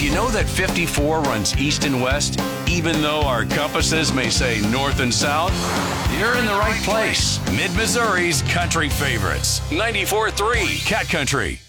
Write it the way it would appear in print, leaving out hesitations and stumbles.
you know that 54 runs east and west, even though our compasses may say north and south? You're in the right place. Mid-Missouri's country favorites. 94.3 Cat Country.